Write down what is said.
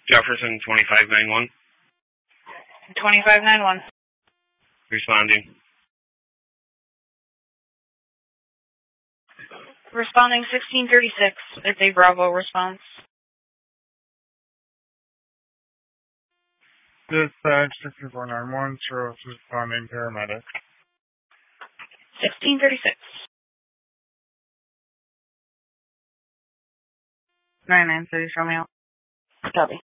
Jefferson 2591. 2591. Responding. Responding 1636. It's a Bravo response. Dispatch 6491, Charles responding paramedic. 1636. 9930, show me out. Copy.